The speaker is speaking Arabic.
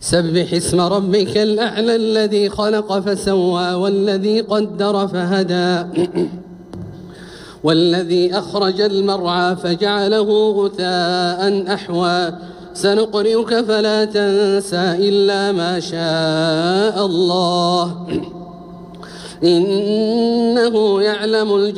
سبح اسم ربك الأعلى الذي خلق فسوى والذي قدر فهدى والذي أخرج المرعى فجعله غثاء أحوى سنقرئك فلا تنسى إلا ما شاء الله إنه يعلم